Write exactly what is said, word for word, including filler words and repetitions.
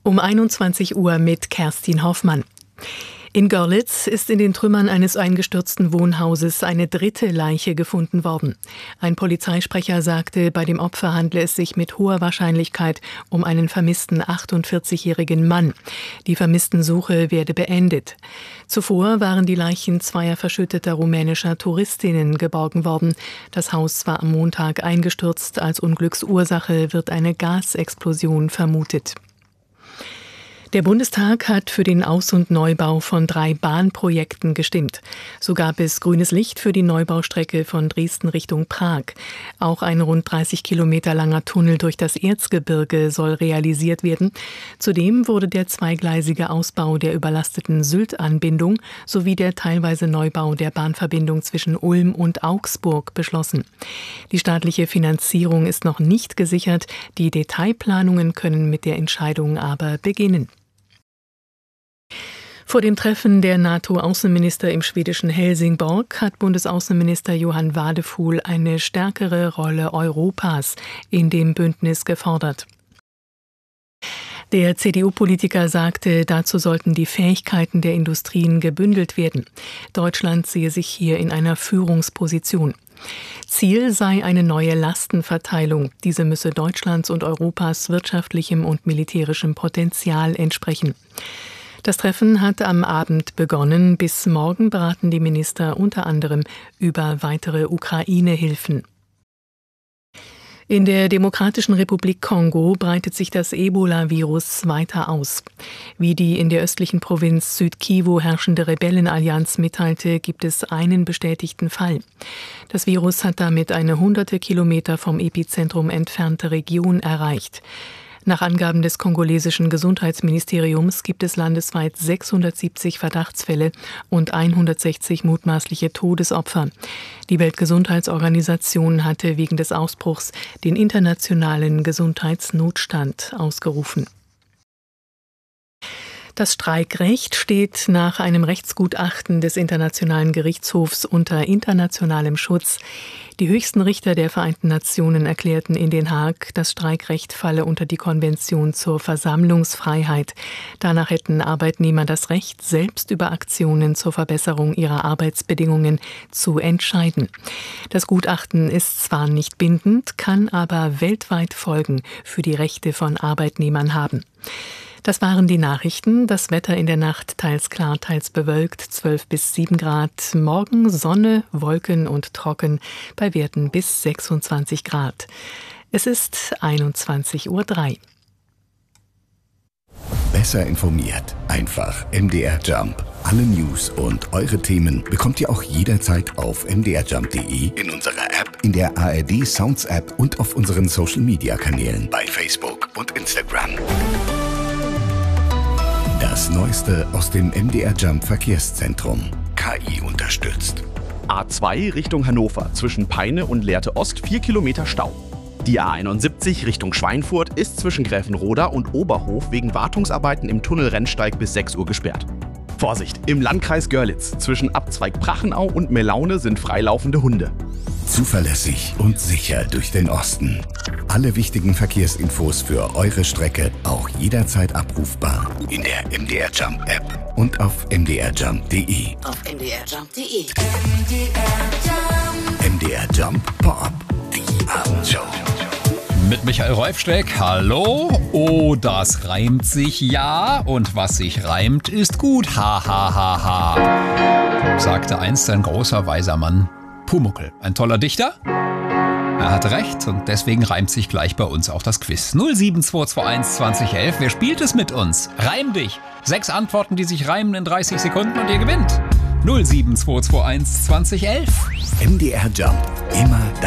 Um einundzwanzig Uhr mit Kerstin Hoffmann. In Görlitz ist in den Trümmern eines eingestürzten Wohnhauses eine dritte Leiche gefunden worden. Ein Polizeisprecher sagte, bei dem Opfer handle es sich mit hoher Wahrscheinlichkeit um einen vermissten achtundvierzigjährigen Mann. Die Vermisstensuche werde beendet. Zuvor waren die Leichen zweier verschütteter rumänischer Touristinnen geborgen worden. Das Haus war am Montag eingestürzt. Als Unglücksursache wird eine Gasexplosion vermutet. Der Bundestag hat für den Aus- und Neubau von drei Bahnprojekten gestimmt. So gab es grünes Licht für die Neubaustrecke von Dresden Richtung Prag. Auch ein rund dreißig Kilometer langer Tunnel durch das Erzgebirge soll realisiert werden. Zudem wurde der zweigleisige Ausbau der überlasteten Sylt-Anbindung sowie der teilweise Neubau der Bahnverbindung zwischen Ulm und Augsburg beschlossen. Die staatliche Finanzierung ist noch nicht gesichert. Die Detailplanungen können mit der Entscheidung aber beginnen. Vor dem Treffen der NATO-Außenminister im schwedischen Helsingborg hat Bundesaußenminister Johann Wadefuhl eine stärkere Rolle Europas in dem Bündnis gefordert. Der C D U-Politiker sagte, dazu sollten die Fähigkeiten der Industrien gebündelt werden. Deutschland sehe sich hier in einer Führungsposition. Ziel sei eine neue Lastenverteilung. Diese müsse Deutschlands und Europas wirtschaftlichem und militärischem Potenzial entsprechen. Das Treffen hat am Abend begonnen. Bis morgen beraten die Minister unter anderem über weitere Ukraine-Hilfen. In der Demokratischen Republik Kongo breitet sich das Ebola-Virus weiter aus. Wie die in der östlichen Provinz Süd-Kivu herrschende Rebellenallianz mitteilte, gibt es einen bestätigten Fall. Das Virus hat damit eine hunderte Kilometer vom Epizentrum entfernte Region erreicht. Nach Angaben des kongolesischen Gesundheitsministeriums gibt es landesweit sechshundertsiebzig Verdachtsfälle und hundertsechzig mutmaßliche Todesopfer. Die Weltgesundheitsorganisation hatte wegen des Ausbruchs den internationalen Gesundheitsnotstand ausgerufen. Das Streikrecht steht nach einem Rechtsgutachten des Internationalen Gerichtshofs unter internationalem Schutz. Die höchsten Richter der Vereinten Nationen erklärten in Den Haag, das Streikrecht falle unter die Konvention zur Versammlungsfreiheit. Danach hätten Arbeitnehmer das Recht, selbst über Aktionen zur Verbesserung ihrer Arbeitsbedingungen zu entscheiden. Das Gutachten ist zwar nicht bindend, kann aber weltweit Folgen für die Rechte von Arbeitnehmern haben. Das waren die Nachrichten. Das Wetter in der Nacht teils klar, teils bewölkt, zwölf bis sieben Grad. Morgen Sonne, Wolken und trocken bei Werten bis sechsundzwanzig Grad. Es ist einundzwanzig Uhr drei. Besser informiert. Einfach M D R Jump. Alle News und eure Themen bekommt ihr auch jederzeit auf m d r jump punkt d e, in unserer App, in der A R D Sounds App und auf unseren Social Media Kanälen bei Facebook und Instagram. Das Neueste aus dem M D R Jump Verkehrszentrum. K I unterstützt. A zwei Richtung Hannover zwischen Peine und Lehrte Ost vier Kilometer Stau. Die A einundsiebzig Richtung Schweinfurt ist zwischen Gräfenroda und Oberhof wegen Wartungsarbeiten im Tunnel Rennsteig bis sechs Uhr gesperrt. Vorsicht! Im Landkreis Görlitz zwischen Abzweig Prachenau und Melaune sind freilaufende Hunde. Zuverlässig und sicher durch den Osten. Alle wichtigen Verkehrsinfos für eure Strecke auch jederzeit abrufbar in der M D R Jump App und auf m d r jump punkt d e. Auf m d r jump punkt d e. M D R Jump Pop, die Abendshow. Mit Michael Reufsteck, hallo. Oh, das reimt sich ja. Und was sich reimt, ist gut. Ha, ha, ha, ha. Sagte einst ein großer, weiser Mann. Pumuckl, ein toller Dichter? Er hatte recht und deswegen reimt sich gleich bei uns auch das Quiz. null sieben zwei zwei eins zwanzig elf. Wer spielt es mit uns? Reim dich. Sechs Antworten, die sich reimen in dreißig Sekunden und ihr gewinnt. null sieben zwei zwei eins zwanzig elf. M D R Jump. Immer